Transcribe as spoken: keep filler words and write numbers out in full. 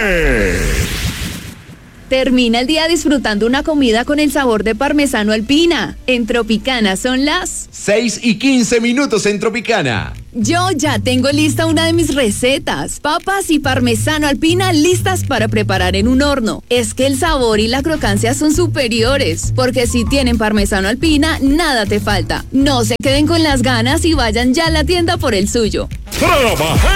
Termina el día disfrutando una comida con el sabor de parmesano alpina. En Tropicana son las seis y quince minutos en Tropicana. Yo ya tengo lista una de mis recetas. Papas y parmesano alpina listas para preparar en un horno. Es que el sabor y la crocancia son superiores, porque si tienen parmesano alpina, nada te falta. No se queden con las ganas y vayan ya a la tienda por el suyo. Trabaja.